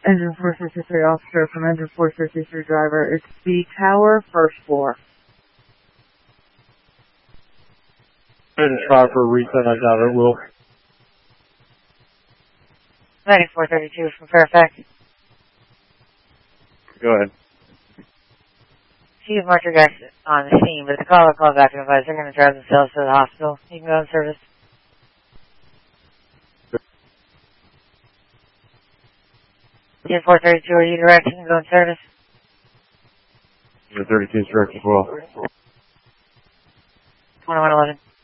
Engine 463 officer from Engine 463 driver. It's the tower, first floor. Engine 5 for a reset, I got it, Will. 9432 from Fairfax. Go ahead. Chief Marcher guys on the scene, but the caller called back and advised they're going to drive themselves to the hospital. You can go in service. Chief 432, are you directed to go in service? The 32 is direct as well. 2111.